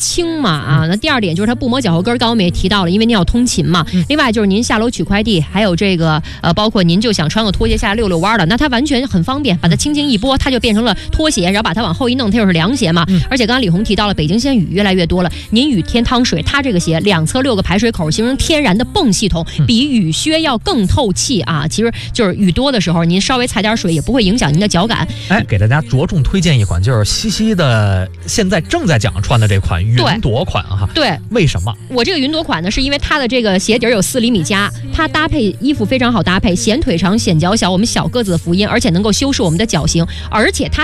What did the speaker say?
轻嘛啊。那第二点就是它不磨脚后跟，刚刚我们也提到了，因为您要通勤嘛。另外就是您下楼取快递，还有这个包括您就想穿个拖鞋下来溜溜弯的，那它完全很方便，把它轻轻一拨，它就变成了拖鞋，然后把它往后一弄，它就是凉鞋嘛。而且刚刚李红提到了，北京现在雨越来越多了，您雨天趟水，它这个鞋两侧6个排水口，形成天然的泵系统，比雨靴要更透气啊。其实就是雨多的时候，您稍微踩点水也不会影响您的脚感。 给大家着重推荐一款，就是西西的现在正在讲穿的这款云朵款哈。 对， 为什么？ 我这个云朵款呢，是因为它的这个鞋底有4厘米加，它搭配衣服非常好搭配，显腿长显脚小，我们小个子的福音，而且能够修饰我们的脚型，而且它